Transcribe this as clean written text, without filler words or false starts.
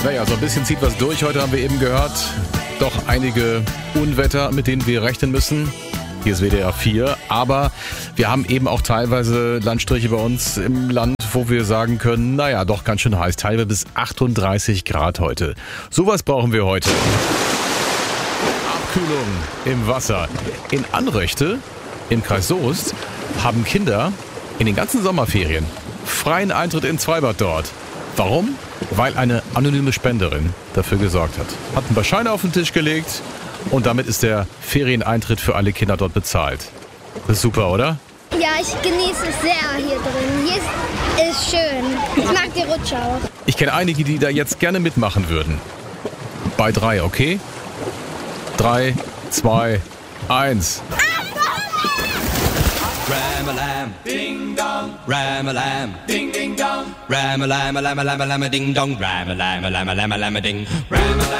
Naja, so ein bisschen zieht was durch. Heute haben wir eben gehört, doch einige Unwetter, mit denen wir rechnen müssen. Hier ist WDR 4, aber wir haben eben auch teilweise Landstriche bei uns im Land, wo wir sagen können, naja, doch ganz schön heiß, teilweise bis 38 Grad heute. Sowas brauchen wir heute. Abkühlung im Wasser. In Anröchte, im Kreis Soest, haben Kinder in den ganzen Sommerferien freien Eintritt ins Freibad dort. Warum? Weil eine anonyme Spenderin dafür gesorgt hat. Hat ein paar Scheine auf den Tisch gelegt und damit ist der Ferieneintritt für alle Kinder dort bezahlt. Das ist super, oder? Ja, ich genieße es sehr hier drin. Hier ist schön. Ich mag die Rutsche auch. Ich kenne einige, die da jetzt gerne mitmachen würden. Bei 3, okay? 3, 2, 1. Ram-a-lam, ding-dong, ram-a-lam, ding-ding-dong, ram-a-lam-a-lam-a-lam-a-lam-a-ding-dong, ram-a-lam-a-lam-a-lam-a-lam-a-ding, ram-a-lam.